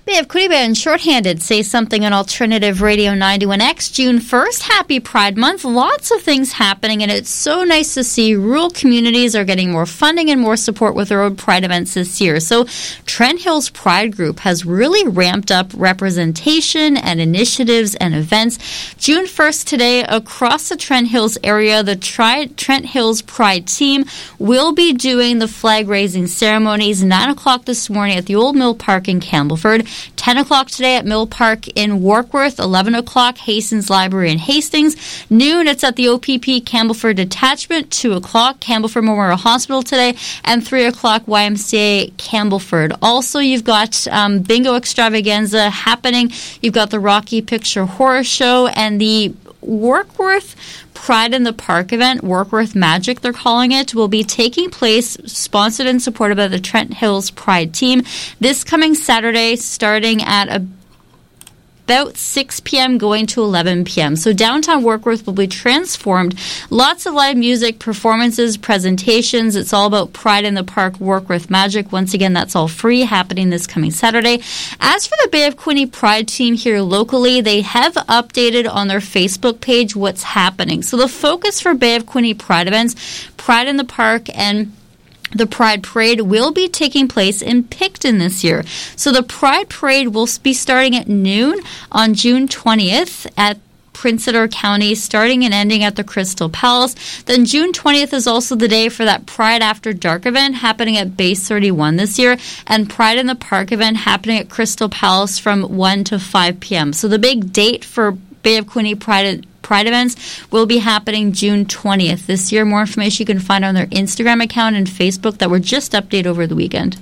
Bay of Quinte Band Shorthanded Say Something on Alternative Radio 91X. June 1st, happy Pride Month. Lots of things happening, and it's so nice to see rural communities are getting more funding and more support with their own Pride events this year. So Trent Hills Pride Group has really ramped up representation and initiatives and events. June 1st today, across the Trent Hills area, the Trent Hills Pride team will be doing the flag-raising ceremonies 9 o'clock this morning at the Old Mill Park in Campbellford, 10 o'clock today at Mill Park in Warkworth, 11 o'clock Hastings Library in Hastings, noon it's at the OPP Campbellford Detachment, 2 o'clock Campbellford Memorial Hospital today, and 3 o'clock YMCA Campbellford. Also, you've got Bingo Extravaganza happening. You've got the Rocky Picture Horror Show and the Warkworth Pride in the Park event, Warkworth Magic they're calling it, will be taking place, sponsored and supported by the Trent Hills Pride team, this coming Saturday starting at about 6 p.m. going to 11 p.m. So downtown Warkworth will be transformed. Lots of live music, performances, presentations. It's all about Pride in the Park, Warkworth Magic. Once again, that's all free, happening this coming Saturday. As for the Bay of Quinte Pride team here locally, they have updated on their Facebook page what's happening. So the focus for Bay of Quinte Pride events, Pride in the Park and the Pride Parade will be taking place in Picton this year. So the Pride Parade will be starting at noon on June 20th at Prince Edward County, starting and ending at the Crystal Palace. Then June 20th is also the day for that Pride After Dark event happening at Base 31 this year, and Pride in the Park event happening at Crystal Palace from 1 to 5 p.m. So the big date for Bay of Quinte Pride events will be happening June 20th this year. More information you can find on their Instagram account and Facebook that were just updated over the weekend.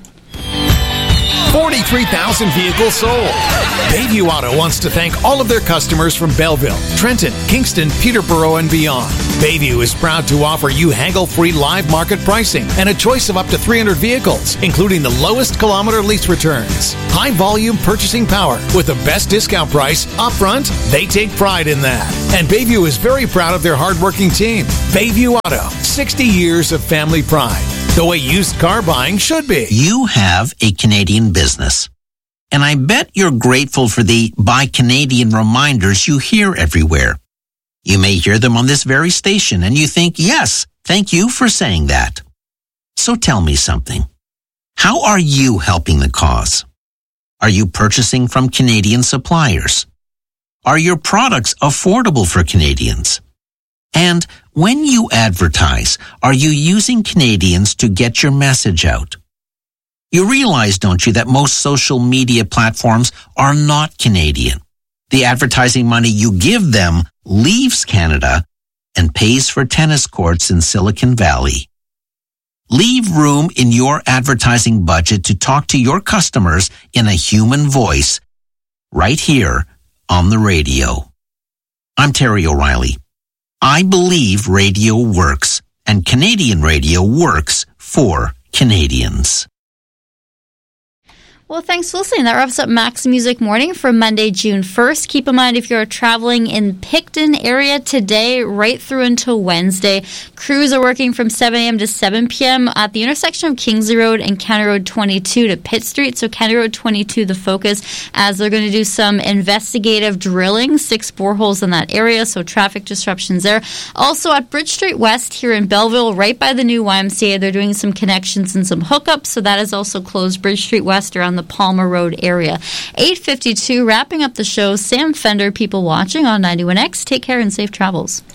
43,000 vehicles sold. Bayview Auto wants to thank all of their customers from Belleville, Trenton, Kingston, Peterborough, and beyond. Bayview is proud to offer you haggle-free live market pricing and a choice of up to 300 vehicles, including the lowest kilometer lease returns. High-volume purchasing power with the best discount price upfront. They take pride in that. And Bayview is very proud of their hardworking team. Bayview Auto, 60 years of family pride. The way used car buying should be. You have a Canadian business, and I bet you're grateful for the Buy Canadian reminders you hear everywhere. You may hear them on this very station, and you think, yes, thank you for saying that. So tell me something. How are you helping the cause? Are you purchasing from Canadian suppliers? Are your products affordable for Canadians? And when you advertise, are you using Canadians to get your message out? You realize, don't you, that most social media platforms are not Canadian. The advertising money you give them leaves Canada and pays for tennis courts in Silicon Valley. Leave room in your advertising budget to talk to your customers in a human voice right here on the radio. I'm Terry O'Reilly. I believe radio works, and Canadian radio works for Canadians. Well, thanks for listening. That wraps up Max Music Morning for Monday, June 1st. Keep in mind, if you're traveling in Picton area today, right through until Wednesday, crews are working from 7 a.m. to 7 p.m. at the intersection of Kingsley Road and County Road 22 to Pitt Street. So County Road 22, the focus, as they're going to do some investigative drilling, 6 boreholes in that area, so traffic disruptions there. Also at Bridge Street West here in Belleville, right by the new YMCA, they're doing some connections and some hookups, so that is also closed. Bridge Street West around the Palmer Road area. 8:52, wrapping up the show. Sam Fender, people watching on 91X. Take care and safe travels.